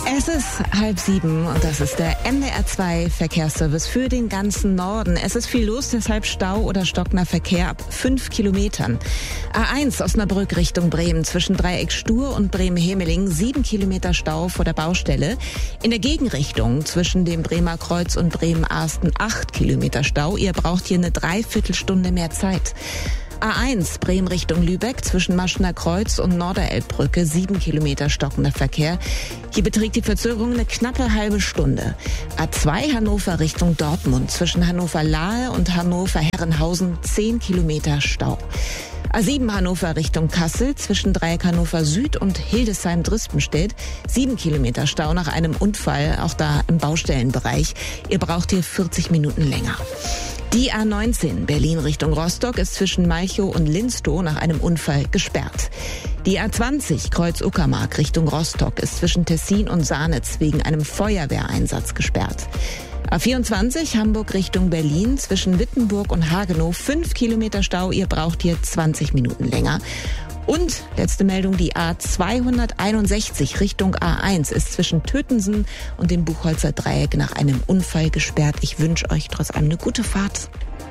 Es ist 6:30 und das ist der NDR2 Verkehrsservice für den ganzen Norden. Es ist viel los, deshalb Stau oder stockender Verkehr ab 5 Kilometern. A1 Osnabrück Richtung Bremen zwischen Dreieck Stur und Bremen-Hemeling 7 Kilometer Stau vor der Baustelle. In der Gegenrichtung zwischen dem Bremer Kreuz und Bremen-Arsten 8 Kilometer Stau. Ihr braucht hier eine Dreiviertelstunde mehr Zeit. A1 Bremen Richtung Lübeck zwischen Maschener Kreuz und Norderelbbrücke 7 Kilometer stockender Verkehr. Hier beträgt die Verzögerung eine knappe halbe Stunde. A2 Hannover Richtung Dortmund zwischen Hannover-Lahe und Hannover-Herrenhausen 10 Kilometer Stau. A7 Hannover Richtung Kassel zwischen Dreieck Hannover Süd und Hildesheim-Drispenstedt 7 Kilometer Stau nach einem Unfall, auch da im Baustellenbereich. Ihr braucht hier 40 Minuten länger. Die A19 Berlin Richtung Rostock ist zwischen Malchow und Linstow nach einem Unfall gesperrt. Die A20 Kreuz Uckermark Richtung Rostock ist zwischen Tessin und Sarnitz wegen einem Feuerwehreinsatz gesperrt. A24 Hamburg Richtung Berlin zwischen Wittenburg und Hagenow 5 Kilometer Stau. Ihr braucht hier 20 Minuten länger. Und letzte Meldung, die A261 Richtung A1 ist zwischen Tötensen und dem Buchholzer Dreieck nach einem Unfall gesperrt. Ich wünsche euch trotz allem eine gute Fahrt.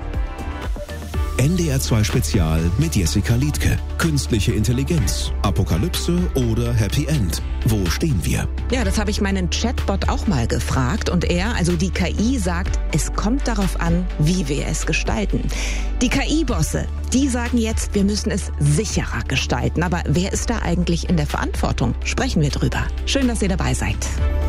NDR2 Spezial mit Jessica Liedtke. Künstliche Intelligenz, Apokalypse oder Happy End? Wo stehen wir? Ja, das habe ich meinen Chatbot auch mal gefragt. Und er, also die KI, sagt, es kommt darauf an, wie wir es gestalten. Die KI-Bosse, die sagen jetzt, wir müssen es sicherer gestalten. Aber wer ist da eigentlich in der Verantwortung? Sprechen wir drüber. Schön, dass ihr dabei seid.